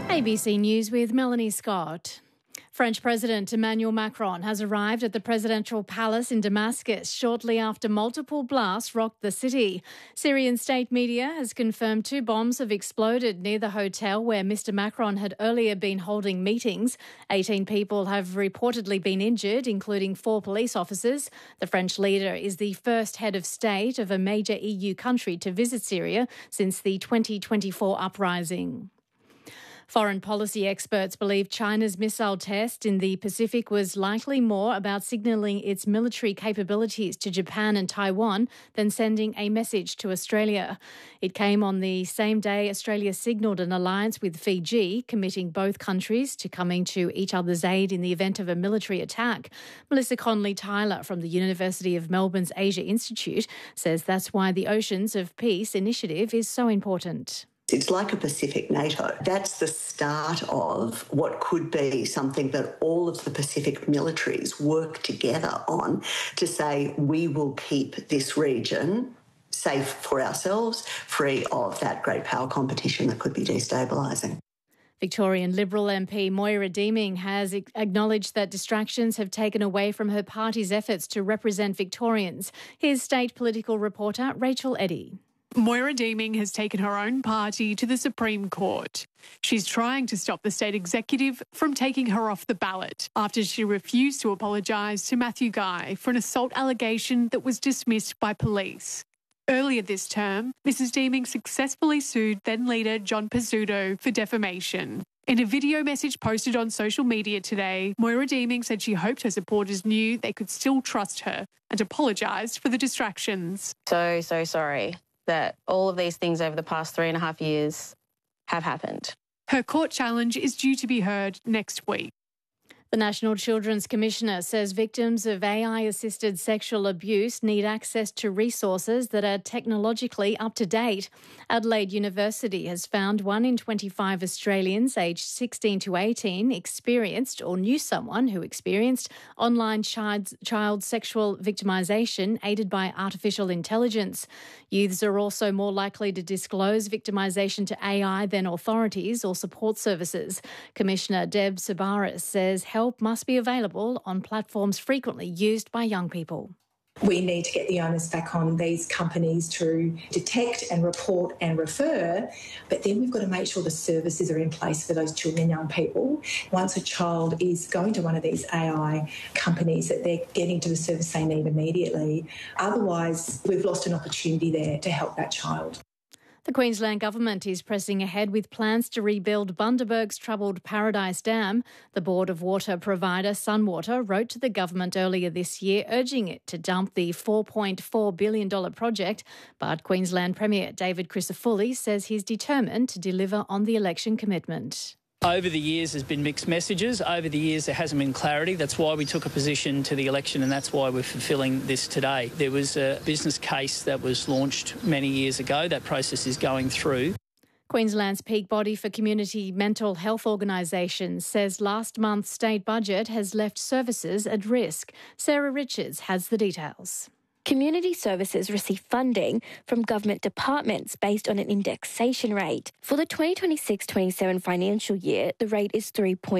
ABC News with Melanie Scott. French President Emmanuel Macron has arrived at the presidential palace in Damascus shortly after multiple blasts rocked the city. Syrian state media has confirmed 2 bombs have exploded near the hotel where Mr Macron had earlier been holding meetings. 18 people have reportedly been injured, including 4 police officers. The French leader is the first head of state of a major EU country to visit Syria since the 2024 uprising. Foreign policy experts believe China's missile test in the Pacific was likely more about signalling its military capabilities to Japan and Taiwan than sending a message to Australia. It came on the same day Australia signalled an alliance with Fiji, committing both countries to coming to each other's aid in the event of a military attack. Melissa Conley-Tyler from the University of Melbourne's Asia Institute says that's why the Oceans of Peace initiative is so important. It's like a Pacific NATO. That's the start of what could be something that all of the Pacific militaries work together on to say we will keep this region safe for ourselves, free of that great power competition that could be destabilising. Victorian Liberal MP Moira Deeming has acknowledged that distractions have taken away from her party's efforts to represent Victorians. Here's state political reporter Rachel Eddy. Moira Deeming has taken her own party to the Supreme Court. She's trying to stop the state executive from taking her off the ballot after she refused to apologise to Matthew Guy for an assault allegation that was dismissed by police. Earlier this term, Mrs Deeming successfully sued then-leader John Pizzuto for defamation. In a video message posted on social media today, Moira Deeming said she hoped her supporters knew they could still trust her and apologised for the distractions. So sorry that all of these things over the past 3.5 years have happened. Her court challenge is due to be heard next week. The National Children's Commissioner says victims of AI-assisted sexual abuse need access to resources that are technologically up to date. Adelaide University has found 1 in 25 Australians aged 16 to 18 experienced or knew someone who experienced online child sexual victimisation aided by artificial intelligence. Youths are also more likely to disclose victimisation to AI than authorities or support services. Commissioner Deb Sabaris says help must be available on platforms frequently used by young people. We need to get the onus back on these companies to detect and report and refer, but then we've got to make sure the services are in place for those children and young people. Once a child is going to one of these AI companies, that they're getting to the service they need immediately. Otherwise, we've lost an opportunity there to help that child. The Queensland Government is pressing ahead with plans to rebuild Bundaberg's troubled Paradise Dam. The Board of Water provider Sunwater wrote to the government earlier this year urging it to dump the $4.4 billion project, but Queensland Premier David Crisafulli says he's determined to deliver on the election commitment. Over the years, there's been mixed messages. Over the years, there hasn't been clarity. That's why we took a position to the election, and that's why we're fulfilling this today. There was a business case that was launched many years ago. That process is going through. Queensland's peak body for community mental health organisations says last month's state budget has left services at risk. Sarah Richards has the details. Community services receive funding from government departments based on an indexation rate. For the 2026-27 financial year, the rate is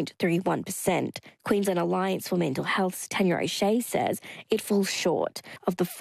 3.31%. Queensland Alliance for Mental Health's Tanya O'Shea says it falls short of the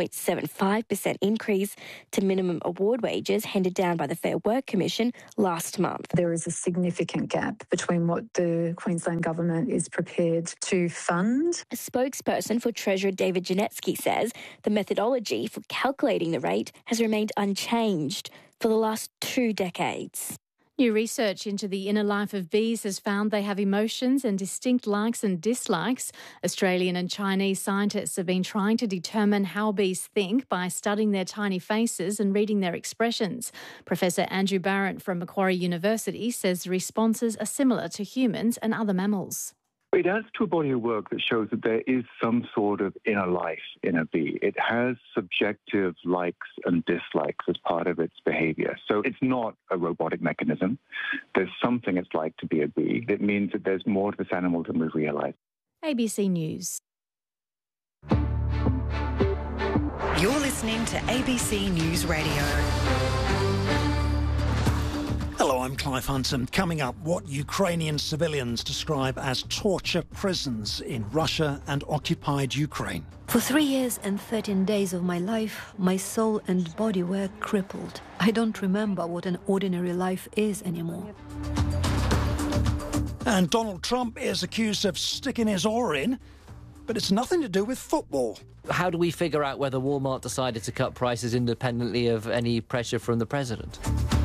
4.75% increase to minimum award wages handed down by the Fair Work Commission last month. There is a significant gap between what the Queensland Government is prepared to fund. A spokesperson for Treasurer David Janetsky says the methodology for calculating the rate has remained unchanged for the last 2 decades. New research into the inner life of bees has found they have emotions and distinct likes and dislikes. Australian and Chinese scientists have been trying to determine how bees think by studying their tiny faces and reading their expressions. Professor Andrew Barrett from Macquarie University says the responses are similar to humans and other mammals. It adds to a body of work that shows that there is some sort of inner life in a bee. It has subjective likes and dislikes as part of its behaviour. So it's not a robotic mechanism. There's something it's like to be a bee. It means that there's more to this animal than we realise. ABC News. You're listening to ABC News Radio. Hello, I'm Clive Hunter. Coming up, what Ukrainian civilians describe as torture prisons in Russia and occupied Ukraine. For 3 years and 13 days of my life, my soul and body were crippled. I don't remember what an ordinary life is anymore. And Donald Trump is accused of sticking his oar in, but it's nothing to do with football. How do we figure out whether Walmart decided to cut prices independently of any pressure from the president?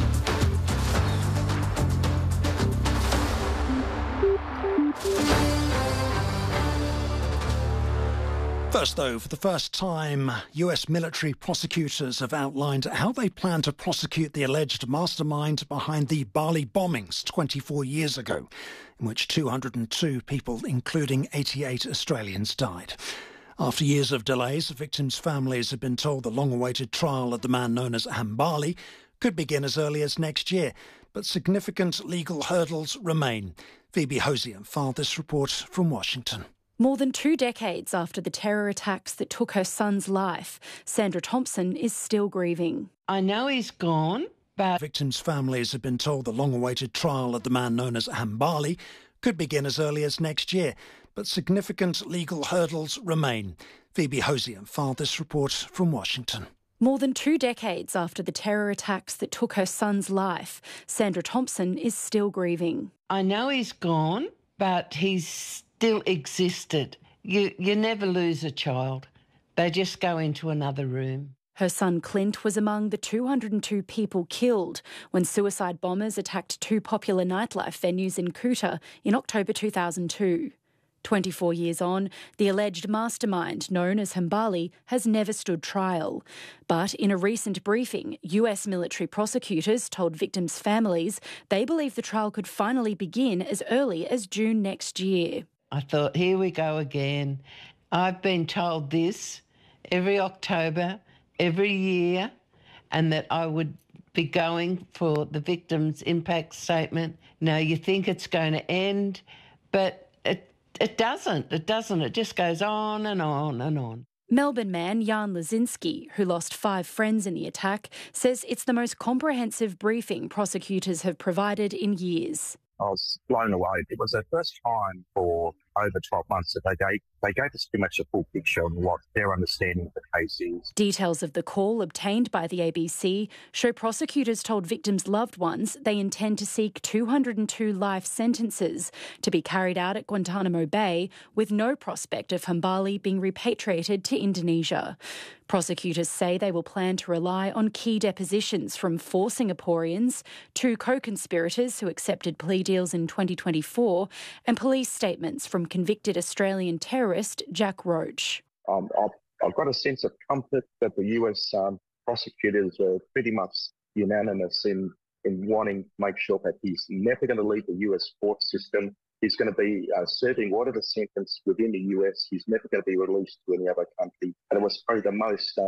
First, though, for the first time, US military prosecutors have outlined how they plan to prosecute the alleged mastermind behind the Bali bombings 24 years ago, in which 202 people, including 88 Australians, died. After years of delays, the victims' families have been told the long-awaited trial of the man known as Hambali could begin as early as next year, but significant legal hurdles remain. Phoebe Hosier filed this report from Washington. More than 2 decades after the terror attacks that took her son's life, Sandra Thompson is still grieving. I know he's gone, but... Victims' families have been told the long-awaited trial of the man known as Hambali could begin as early as next year, but significant legal hurdles remain. Phoebe Hosier filed this report from Washington. More than 2 decades after the terror attacks that took her son's life, Sandra Thompson is still grieving. I know he's gone, but he's still existed. You never lose a child. They just go into another room. Her son Clint was among the 202 people killed when suicide bombers attacked 2 popular nightlife venues in Kuta in October 2002. 24 years on, the alleged mastermind known as Hambali has never stood trial. But in a recent briefing, US military prosecutors told victims' families they believe the trial could finally begin as early as June next year. I thought, here we go again. I've been told this every October, every year, and that I would be going for the victim's impact statement. Now, you think it's going to end, but it doesn't. It doesn't. It just goes on and on and on. Melbourne man Jan Lazinski, who lost 5 friends in the attack, says it's the most comprehensive briefing prosecutors have provided in years. I was blown away. It was the first time for over 12 months that they gave us pretty much a full picture of what their understanding of the case is. Details of the call obtained by the ABC show prosecutors told victims' loved ones they intend to seek 202 life sentences to be carried out at Guantanamo Bay, with no prospect of Hambali being repatriated to Indonesia. Prosecutors say they will plan to rely on key depositions from 4 Singaporeans, 2 co-conspirators who accepted plea deals in 2024, and police statements from convicted Australian terrorist Jack Roach. I've got a sense of comfort that the US prosecutors are pretty much unanimous in wanting to make sure that he's never going to leave the US court system. He's going to be serving whatever sentence within the US. He's never going to be released to any other country. And it was probably the most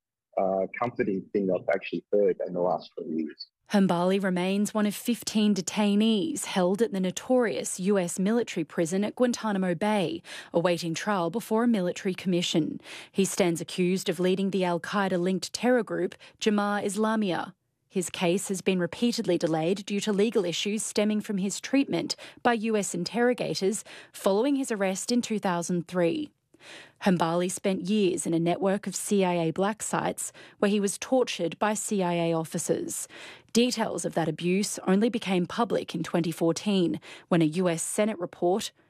comforting thing I've actually heard in the last 20 years. Hambali remains one of 15 detainees held at the notorious US military prison at Guantanamo Bay, awaiting trial before a military commission. He stands accused of leading the al-Qaeda-linked terror group Jemaah Islamiyah. His case has been repeatedly delayed due to legal issues stemming from his treatment by US interrogators following his arrest in 2003. Hambali spent years in a network of CIA black sites where he was tortured by CIA officers. Details of that abuse only became public in 2014 when a US Senate report